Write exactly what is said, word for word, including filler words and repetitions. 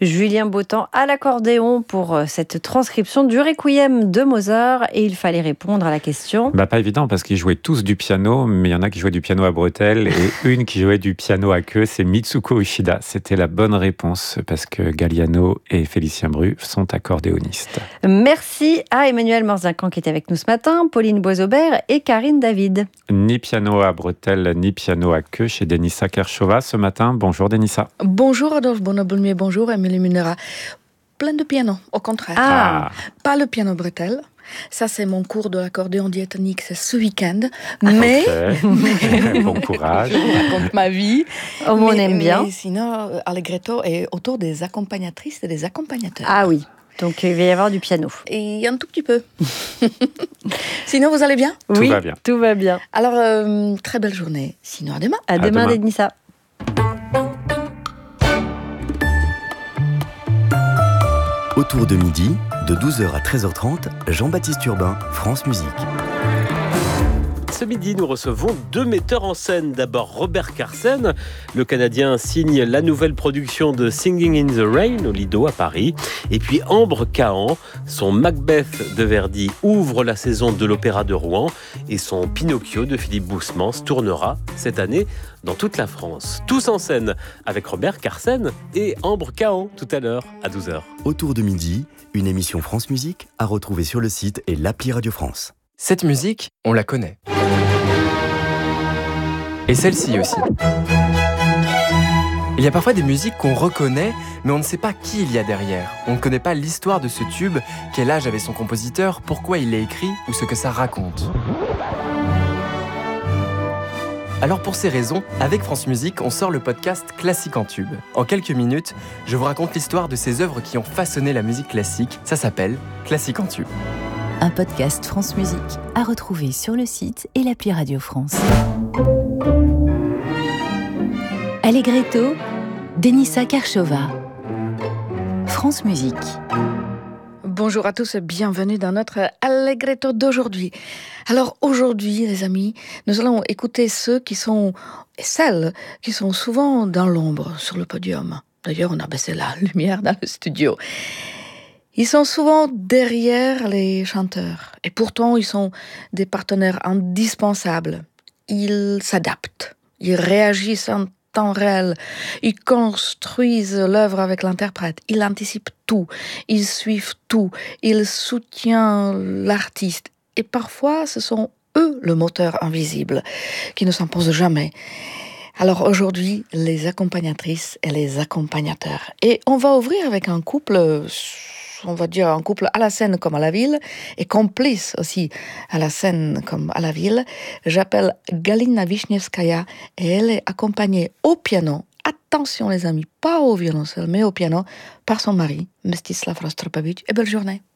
Julien Bautan à l'accordéon pour cette transcription du Requiem de Mozart. Et il fallait répondre à la question. Bah, pas évident parce qu'ils jouaient tous du piano, mais il y en a qui jouaient du piano à bretelles et une qui jouait du piano à queue, c'est Mitsuko Ishida. C'était la bonne réponse parce que Galliano et Félicien Bru sont accordéonistes. Merci à Emmanuel Morzincan qui était avec nous ce matin, Pauline Boisaubert et Karine David. Ni piano à bretelles, ni piano à queue chez Denissa Kershova ce matin. Bonjour Denissa. Bonjour Adolphe Bonabulmier, bonjour Émilie Munera. Plein de piano, au contraire. Ah. Pas le piano bretelle. Ça, c'est mon cours de l'accordéon diatonique, c'est ce week-end. Mais, okay. Bon courage. Je raconte ma vie. Oh, on mais, aime bien. Mais sinon, Allegretto est autour des accompagnatrices et des accompagnateurs. Ah oui, donc il va y avoir du piano. Et un tout petit peu. Sinon, vous allez bien ? Tout Oui, va bien. Tout va bien. Alors, euh, très belle journée. Sinon, à demain. À, à demain, demain. Denissa. Autour de midi, de douze heures à treize heures trente, Jean-Baptiste Urbain, France Musique. Ce midi, nous recevons deux metteurs en scène. D'abord, Robert Carsen. Le Canadien signe la nouvelle production de Singing in the Rain au Lido à Paris. Et puis Ambre Cahan. Son Macbeth de Verdi ouvre la saison de l'Opéra de Rouen. Et son Pinocchio de Philippe Boussemans tournera cette année dans toute la France. Tous en scène avec Robert Carsen et Ambre Cahan tout à l'heure à douze heures. Autour de midi, une émission France Musique à retrouver sur le site et l'appli Radio France. Cette musique, on la connaît. Et celle-ci aussi. Il y a parfois des musiques qu'on reconnaît, mais on ne sait pas qui il y a derrière. On ne connaît pas l'histoire de ce tube, quel âge avait son compositeur, pourquoi il l'a écrit ou ce que ça raconte. Alors pour ces raisons, avec France Musique, on sort le podcast Classique en tube. En quelques minutes, je vous raconte l'histoire de ces œuvres qui ont façonné la musique classique. Ça s'appelle Classique en tube. Un podcast France Musique à retrouver sur le site et l'appli Radio France. Allegretto, Denissa Kershova. France Musique. Bonjour à tous et bienvenue dans notre Allegretto d'aujourd'hui. Alors aujourd'hui, les amis, nous allons écouter ceux qui sont, et celles qui sont souvent dans l'ombre sur le podium. D'ailleurs, on a baissé la lumière dans le studio. Ils sont souvent derrière les chanteurs et pourtant ils sont des partenaires indispensables. Ils s'adaptent, ils réagissent en temps réel, ils construisent l'œuvre avec l'interprète, ils anticipent tout, ils suivent tout, ils soutiennent l'artiste et parfois ce sont eux le moteur invisible qui ne s'impose jamais. Alors aujourd'hui, les accompagnatrices et les accompagnateurs. Et on va ouvrir avec un couple, on va dire un couple à la scène comme à la ville, et complice aussi à la scène comme à la ville. J'appelle Galina Wiśniewskaja et elle est accompagnée au piano, attention les amis, pas au violoncelle, mais au piano, par son mari, Mstislav Rostropovich. Et belle journée.